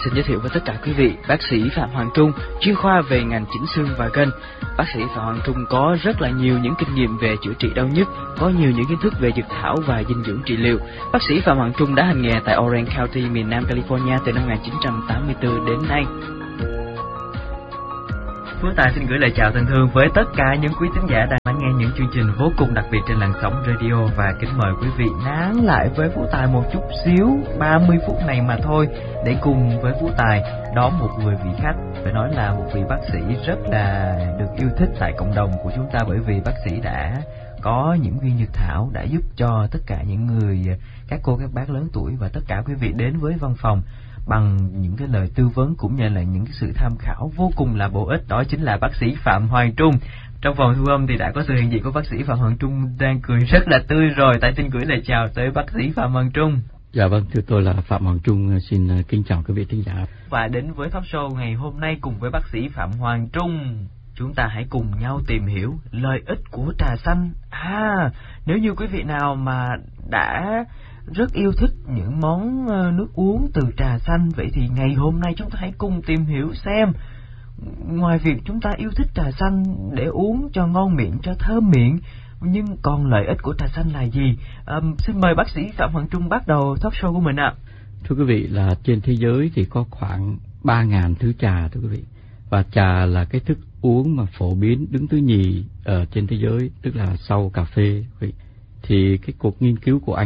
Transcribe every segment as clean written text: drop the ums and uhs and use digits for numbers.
xin giới thiệu với tất cả quý vị bác sĩ Phạm Hoàng Trung, chuyên khoa về ngành chỉnh xương và gân. Bác sĩ Phạm Hoàng Trung có rất là nhiều những kinh nghiệm về chữa trị đau nhức, có nhiều những kiến thức về dược thảo và dinh dưỡng trị liệu. Bác sĩ Phạm Hoàng Trung đã hành nghề tại Orange County, miền Nam California từ năm 1984 đến nay. Phú Tài xin gửi lời chào thân thương với tất cả những quý thính giả đang lắng nghe những chương trình vô cùng đặc biệt trên làn sóng radio, và kính mời quý vị nán lại với Phú Tài một chút xíu, 30 phút này mà thôi, để cùng với Phú Tài đón một người vị khách, phải nói là một vị bác sĩ rất là được yêu thích tại cộng đồng của chúng ta, bởi vì bác sĩ đã có những viên dược thảo đã giúp cho tất cả những người, các cô các bác lớn tuổi và tất cả quý vị đến với văn phòng bằng những cái lời tư vấn cũng như là những cái sự tham khảo vô cùng là bổ ích. Đó chính là bác sĩ Phạm Hoàng Trung. Trong phòng thu âm thì đã có sự hiện diện của bác sĩ Phạm Hoàng Trung đang cười rất là tươi rồi. Tại xin gửi lời chào tới bác sĩ Phạm Hoàng Trung. Dạ vâng, thưa tôi là Phạm Hoàng Trung, xin kính chào quý vị thính giả. Và đến với talk show ngày hôm nay cùng với bác sĩ Phạm Hoàng Trung, chúng ta hãy cùng nhau tìm hiểu lợi ích của trà xanh. Nếu như quý vị nào mà đã rất yêu thích những món nước uống từ trà xanh, vậy thì ngày hôm nay chúng ta hãy cùng tìm hiểu xem, ngoài việc chúng ta yêu thích trà xanh để uống cho ngon miệng, cho thơm miệng, nhưng còn lợi ích của trà xanh là gì? Xin mời bác sĩ Phạm Hoàng Trung bắt đầu talk show của mình ạ. Thưa quý vị, là trên thế giới thì có khoảng 3.000 thứ trà, thưa quý vị. Và trà là cái thức uống mà phổ biến đứng thứ nhì ở trên thế giới, tức là sau cà phê. Thì cái cuộc nghiên cứu của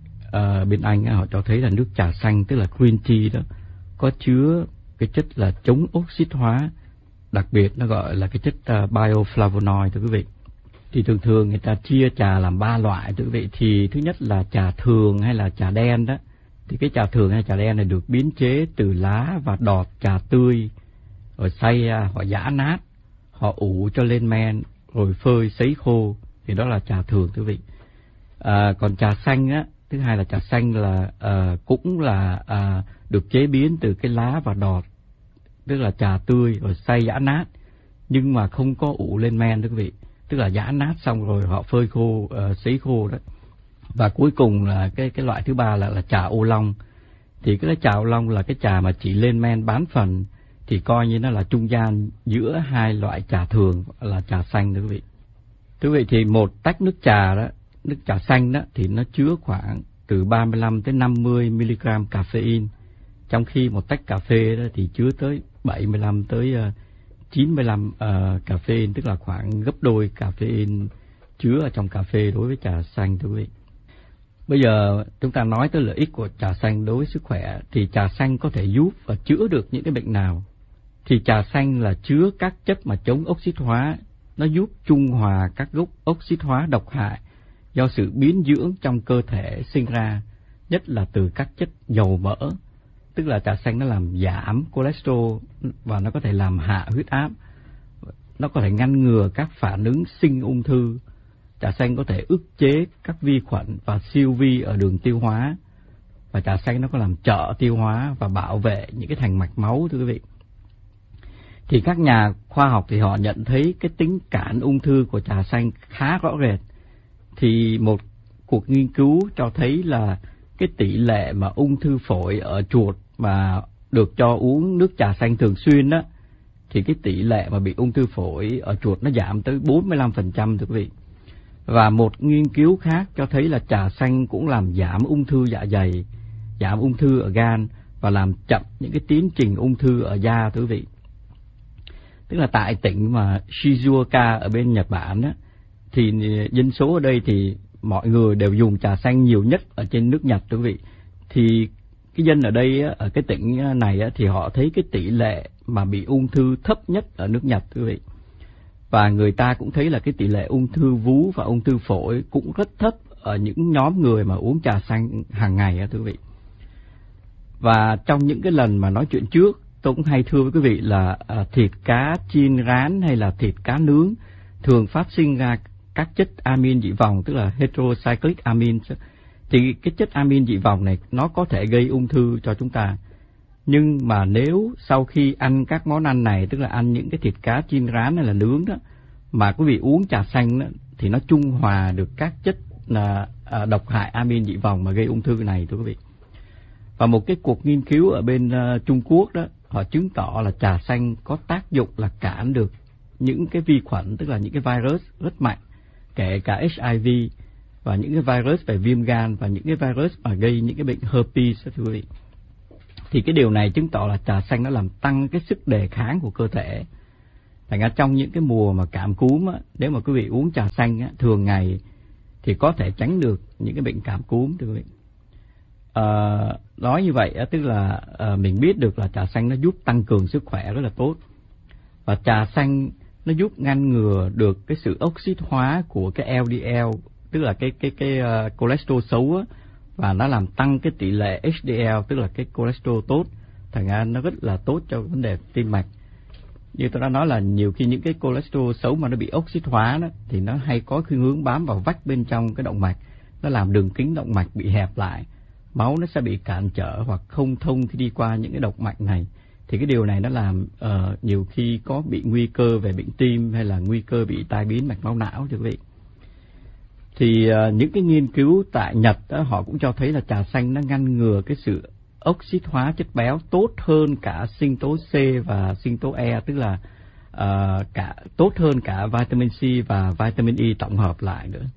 bên Anh họ cho thấy là nước trà xanh, tức là green tea đó, có chứa cái chất là chống oxit hóa, đặc biệt nó gọi là cái chất bioflavonoid, thưa quý vị. Thì thường thường người ta chia trà làm 3 loại, thưa quý vị. Thì thứ nhất là trà thường hay là trà đen đó. Thì cái trà thường hay trà đen này được biến chế từ lá và đọt trà tươi, rồi xay họ giã nát, họ ủ cho lên men, rồi phơi sấy khô, thì đó là trà thường, thưa quý vị. Còn trà xanh á, thứ hai là trà xanh là cũng là được chế biến từ cái lá và đọt, tức là trà tươi rồi xay giã nát, nhưng mà không có ủ lên men, thưa quý vị. Tức là giã nát xong rồi họ phơi khô, sấy khô đó. Và cuối cùng là cái loại thứ ba là trà ô long. Thì cái trà ô long là cái trà mà chỉ lên men bán phần, thì coi như nó là trung gian giữa hai loại trà thường là trà xanh, thưa quý vị. Thưa quý vị, thì một tách nước trà đó, nước trà xanh đó, thì nó chứa khoảng từ 35 tới 50 mg caffeine, trong khi một tách cà phê đó thì chứa tới 75 tới 95 caffeine, tức là khoảng gấp đôi caffeine chứa ở trong cà phê đối với trà xanh, thưa quý vị. Bây giờ chúng ta nói tới lợi ích của trà xanh đối với sức khỏe, thì trà xanh có thể giúp và chữa được những cái bệnh nào? Thì trà xanh là chứa các chất mà chống oxit hóa, nó giúp trung hòa các gốc oxit hóa độc hại do sự biến dưỡng trong cơ thể sinh ra, nhất là từ các chất dầu mỡ. Tức là trà xanh nó làm giảm cholesterol và nó có thể làm hạ huyết áp, nó có thể ngăn ngừa các phản ứng sinh ung thư. Trà xanh có thể ức chế các vi khuẩn và siêu vi ở đường tiêu hóa, và trà xanh nó có làm trợ tiêu hóa và bảo vệ những cái thành mạch máu, thưa quý vị. Thì các nhà khoa học thì họ nhận thấy cái tính cản ung thư của trà xanh khá rõ rệt. Thì một cuộc nghiên cứu cho thấy là cái tỷ lệ mà ung thư phổi ở chuột mà được cho uống nước trà xanh thường xuyên đó, thì cái tỷ lệ mà bị ung thư phổi ở chuột nó giảm tới 45%, thưa quý vị. Và một nghiên cứu khác cho thấy là trà xanh cũng làm giảm ung thư dạ dày, giảm ung thư ở gan và làm chậm những cái tiến trình ung thư ở da, thưa quý vị. Tức là tại tỉnh mà Shizuoka ở bên Nhật Bản đó, thì dân số ở đây thì mọi người đều dùng trà xanh nhiều nhất ở trên nước Nhật, thưa quý vị. Thì cái dân ở đây, ở cái tỉnh này thì họ thấy cái tỷ lệ mà bị ung thư thấp nhất ở nước Nhật, thưa quý vị. Và người ta cũng thấy là cái tỷ lệ ung thư vú và ung thư phổi cũng rất thấp ở những nhóm người mà uống trà xanh hàng ngày, thưa quý vị. Và trong những cái lần mà nói chuyện trước, tôi cũng hay thưa với quý vị là thịt cá chiên rán hay là thịt cá nướng thường phát sinh ra các chất amin dị vòng, tức là heterocyclic amine. Thì cái chất amin dị vòng này nó có thể gây ung thư cho chúng ta. Nhưng mà nếu sau khi ăn các món ăn này, tức là ăn những cái thịt cá chiên rán hay là nướng đó, mà quý vị uống trà xanh đó, thì nó trung hòa được các chất độc hại amin dị vòng mà gây ung thư này, thưa quý vị. Và một cái cuộc nghiên cứu ở bên Trung Quốc đó, họ chứng tỏ là trà xanh có tác dụng là cản được những cái vi khuẩn, tức là những cái virus rất mạnh, kể cả HIV và những cái virus về viêm gan và những cái virus mà gây những cái bệnh herpes thưa quý vị. Thì cái điều này chứng tỏ là trà xanh nó làm tăng cái sức đề kháng của cơ thể. Thành ra trong những cái mùa mà cảm cúm á, nếu mà quý vị uống trà xanh á, thường ngày thì có thể tránh được những cái bệnh cảm cúm thưa quý vị. Nói như vậy á, tức là mình biết được là trà xanh nó giúp tăng cường sức khỏe rất là tốt. Và trà xanh nó giúp ngăn ngừa được cái sự oxit hóa của cái LDL, tức là cái cholesterol xấu á, và nó làm tăng cái tỷ lệ HDL, tức là cái cholesterol tốt. Thành ra nó rất là tốt cho vấn đề tim mạch. Như tôi đã nói là nhiều khi những cái cholesterol xấu mà nó bị oxit hóa đó, thì nó hay có khuynh hướng bám vào vách bên trong cái động mạch, nó làm đường kính động mạch bị hẹp lại, máu nó sẽ bị cản trở hoặc không thông khi đi qua những cái động mạch này. Thì cái điều này nó làm nhiều khi có bị nguy cơ về bệnh tim hay là nguy cơ bị tai biến mạch máu não thưa quý vị. Thì những cái nghiên cứu tại Nhật đó, họ cũng cho thấy là trà xanh nó ngăn ngừa cái sự oxit hóa chất béo tốt hơn cả sinh tố C và sinh tố E, tức là tốt hơn cả vitamin C và vitamin E tổng hợp lại nữa.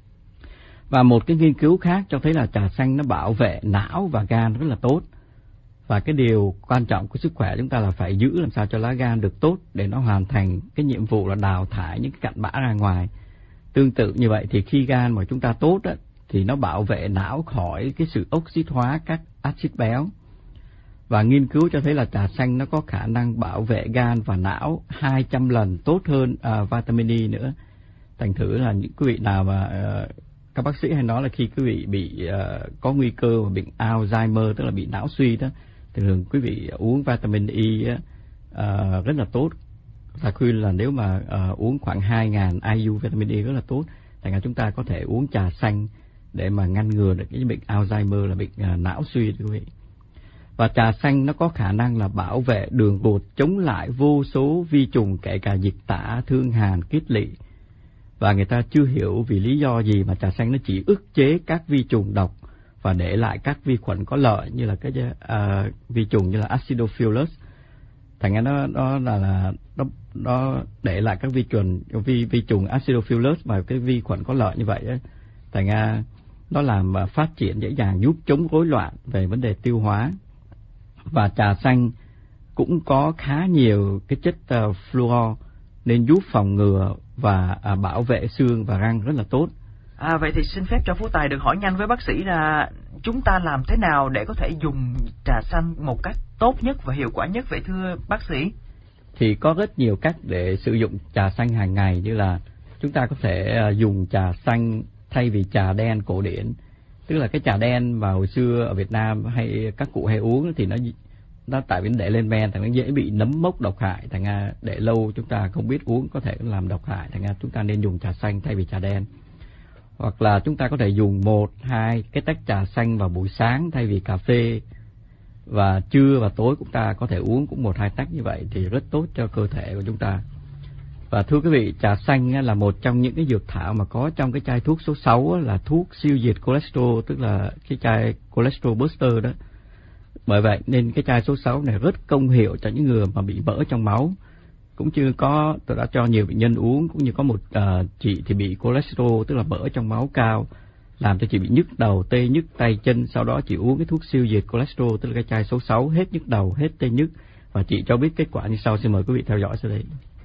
Và một cái nghiên cứu khác cho thấy là trà xanh nó bảo vệ não và gan rất là tốt. Và cái điều quan trọng của sức khỏe chúng ta là phải giữ làm sao cho lá gan được tốt để nó hoàn thành cái nhiệm vụ là đào thải những cái cặn bã ra ngoài. Tương tự như vậy thì khi gan mà chúng ta tốt á, thì nó bảo vệ não khỏi cái sự oxit hóa các axit béo. Và nghiên cứu cho thấy là trà xanh nó có khả năng bảo vệ gan và não 200 lần tốt hơn vitamin E nữa. Thành thử là những quý vị nào mà các bác sĩ hay nói là khi quý vị bị có nguy cơ mà bệnh Alzheimer, tức là bị não suy đó, thì thường quý vị uống vitamin E rất là tốt. Và khuyên là nếu mà uống khoảng 2.000 IU vitamin E rất là tốt. Thành ra chúng ta có thể uống trà xanh để mà ngăn ngừa được cái bệnh Alzheimer là bệnh não suy quý vị. Và trà xanh nó có khả năng là bảo vệ đường ruột, chống lại vô số vi trùng kể cả dịch tả, thương hàn, kiết lỵ. Và người ta chưa hiểu vì lý do gì mà trà xanh nó chỉ ức chế các vi trùng độc và để lại các vi khuẩn có lợi như là cái vi trùng như là Acidophilus. Thành ra nó để lại các vi trùng Acidophilus và cái vi khuẩn có lợi như vậy ấy. Thành ra nó làm phát triển dễ dàng, giúp chống rối loạn về vấn đề tiêu hóa. Và trà xanh cũng có khá nhiều cái chất fluor nên giúp phòng ngừa và bảo vệ xương và răng rất là tốt. Vậy thì xin phép cho Phú Tài được hỏi nhanh với bác sĩ là chúng ta làm thế nào để có thể dùng trà xanh một cách tốt nhất và hiệu quả nhất vậy thưa bác sĩ? Thì có rất nhiều cách để sử dụng trà xanh hàng ngày, như là chúng ta có thể dùng trà xanh thay vì trà đen cổ điển. Tức là cái trà đen mà hồi xưa ở Việt Nam hay các cụ hay uống thì nó tại vì để lên men thì nó dễ bị nấm mốc độc hại, thành ra để lâu chúng ta không biết uống có thể làm độc hại, thành ra chúng ta nên dùng trà xanh thay vì trà đen. Hoặc là chúng ta có thể dùng 1-2 cái tách trà xanh vào buổi sáng thay vì cà phê, và trưa và tối chúng ta có thể uống cũng 1-2 tách như vậy thì rất tốt cho cơ thể của chúng ta. Và thưa quý vị, trà xanh là một trong những cái dược thảo mà có trong cái chai thuốc số 6 là thuốc siêu diệt cholesterol, tức là cái chai cholesterol buster đó. Bởi vậy nên cái chai số 6 này rất công hiệu cho những người mà bị mỡ trong máu. Cũng chưa có, tôi đã cho nhiều bệnh nhân uống, cũng như có một chị thì bị cholesterol, tức là mỡ trong máu cao, làm cho chị bị nhức đầu, tê nhức tay chân. Sau đó chị uống cái thuốc siêu diệt cholesterol, tức là cái chai số 6, hết nhức đầu, hết tê nhức. Và chị cho biết kết quả như sau, xin mời quý vị theo dõi sau đây.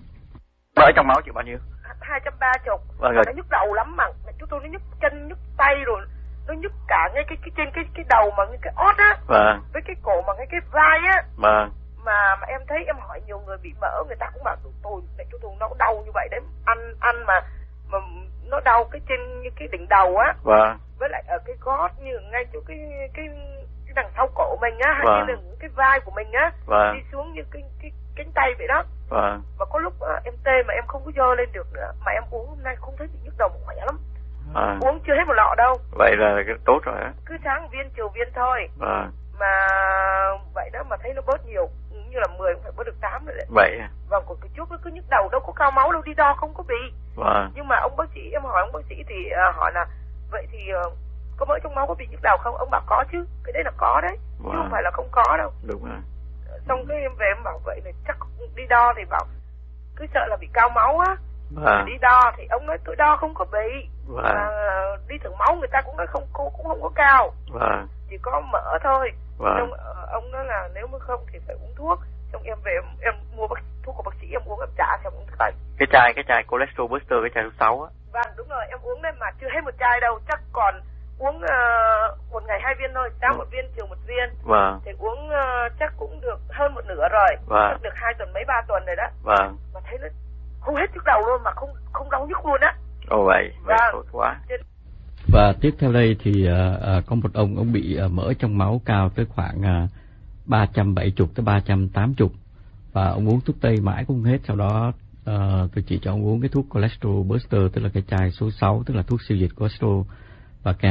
Mỡ trong máu chị bao nhiêu? 230. Vâng, nó nhức đầu lắm mà chúng tôi nó nhức chân, nhức tay rồi. Nó nhức cả ngay cái trên cái đầu mà cái ót á. Vâng. Với cái cổ mà cái vai á. Vâng. Mà em thấy, em hỏi nhiều người bị mỡ, người ta cũng bảo tôi nó đau như vậy đấy, ăn mà nó đau cái trên như cái đỉnh đầu á. Vâng. Với lại ở cái gót, như ngay chỗ cái đằng sau cổ mình á, hay vâng. như là cái vai của mình á. Vâng. Đi xuống như cái cánh tay vậy đó. Vâng. Và có lúc em tê mà em không có dơ lên được nữa, mà em uống hôm nay không thấy bị nhức đầu, khỏe lắm. Uống chưa hết một lọ đâu. Vậy là tốt rồi á. Cứ sáng viên chiều viên thôi. Vâng. Mà vậy đó mà thấy nó bớt nhiều, như là 10 cũng phải bớt được 8 rồi đấy. Vậy. Vâng, còn cái trước nó cứ nhức đầu, đâu có cao máu đâu, đi đo không có bị. Vâng. Nhưng mà ông bác sĩ, em hỏi ông bác sĩ thì hỏi là vậy thì có mỡ trong máu có bị nhức đầu không? Ông bảo có chứ, cái đấy là có đấy, chứ không phải là không có đâu. Đúng rồi. Xong cái em về em bảo vậy này chắc đi đo thì bảo cứ sợ là bị cao máu á. Đi đo thì ông nói tôi đo không có bị. Đi thử máu người ta cũng nói cũng không có cao. Chỉ có mỡ thôi. Xong ông nói là nếu mà không thì phải uống thuốc. Xong em về em mua thuốc của bác sĩ em uống, em trả xong uống thôi. Cái chai cholesterol booster, cái chai số 6 á. Vâng đúng rồi, em uống đấy mà chưa hết một chai đâu, chắc còn uống một ngày 2 viên thôi, sáng một viên chiều một viên. Thì uống chắc cũng được hơn một nửa rồi. Chắc được 2 tuần mấy 3 tuần rồi đó. Mà thấy nó không hết nhức đầu luôn, mà không đau nhức luôn á. Vậy tốt quá. Và tiếp theo đây thì có một ông bị mỡ trong máu cao tới khoảng 370 tới 380, và ông uống thuốc tây mãi cũng không hết. Sau đó tôi chỉ cho ông uống cái thuốc cholesterol booster, tức là cái chai số 6, tức là thuốc siêu diệt cholesterol, và kèm